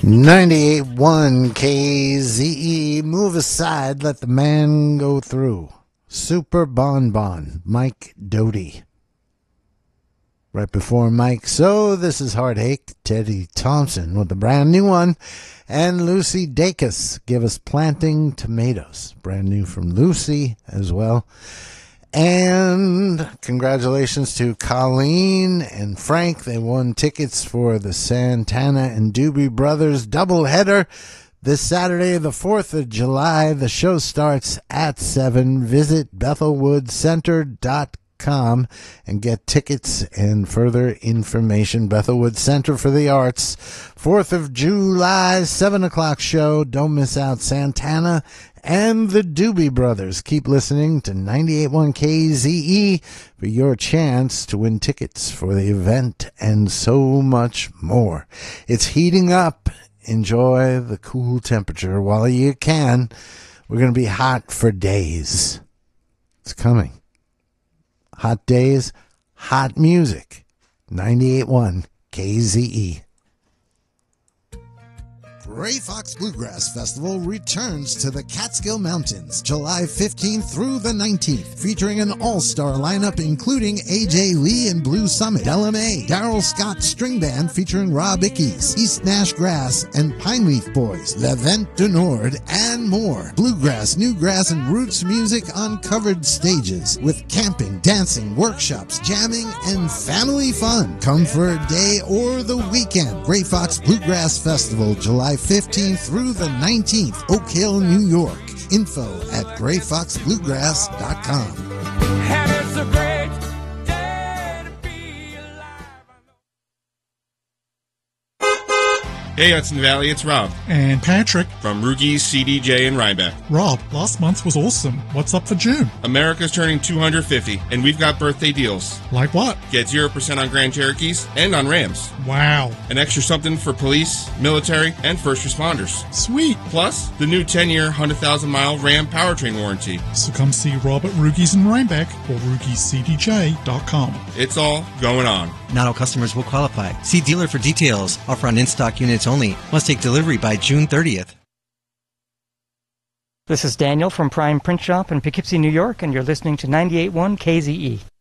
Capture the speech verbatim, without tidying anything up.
ninety-eight point one K Z E, move aside, let the man go through. Super Bon Bon, Mike Doughty. Right before Mike, so this is Heartache, Teddy Thompson with a brand new one. And Lucy Dacus, give us Planting Tomatoes. Brand new from Lucy as well. And congratulations to Colleen and Frank. They won tickets for the Santana and Doobie Brothers doubleheader this Saturday, the fourth of July. The show starts at seven. Visit bethelwood center dot com and get tickets and further information. Bethelwood Center for the Arts, fourth of July, seven o'clock show. Don't miss out. Santana and the Doobie Brothers. Keep listening to ninety-eight point one K Z E for your chance to win tickets for the event and so much more. It's heating up. Enjoy the cool temperature while you can. We're going to be hot for days. It's coming. Hot days, hot music. ninety-eight point one K Z E. Gray Fox Bluegrass Festival returns to the Catskill Mountains July fifteenth through the nineteenth, featuring an all-star lineup including A J Lee and Blue Summit, L M A, Daryl Scott String Band featuring Rob Ickes, East Nash Grass and Pine Leaf Boys, Le Vent du Nord, and more. Bluegrass, newgrass, and roots music on covered stages with camping, dancing, workshops, jamming, and family fun. Come for a day or the weekend. Gray Fox Bluegrass Festival, July fifteenth through the nineteenth, Oak Hill, New York. Info at gray fox bluegrass dot com. And it's a great day to be alive. Hey Hudson Valley, it's Rob. And Patrick. From Rugies, C D J, and Rhinebeck. Rob, last month was awesome. What's up for June? America's turning two hundred fifty, and we've got birthday deals. Like what? Get zero percent on Grand Cherokees and on Rams. Wow. An extra something for police, military, and first responders. Sweet. Plus, the new ten-year, one hundred thousand mile Ram powertrain warranty. So come see Rob at Rugies in Rhinebeck or rugies c d j dot com. It's all going on. Not all customers will qualify. See dealer for details. Offer on in-stock units only. Must take delivery by June thirtieth. This is Daniel from Prime Print Shop in Poughkeepsie, New York, and you're listening to ninety-eight point one K Z E.